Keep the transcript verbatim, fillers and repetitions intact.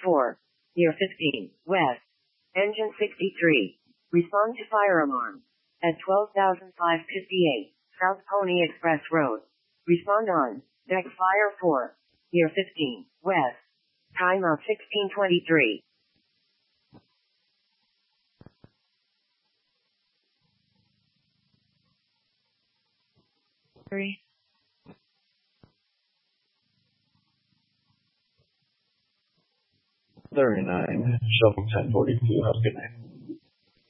four, near fifteen, west. Engine sixty-three. Respond to fire alarm. At twelve thousand five hundred fifty-eight, South Pony Express Road. Respond on, deck fire four, near fifteen, west. Time of sixteen twenty-three. Three. thirty-nine, Shelby ten forty-two, have a good night.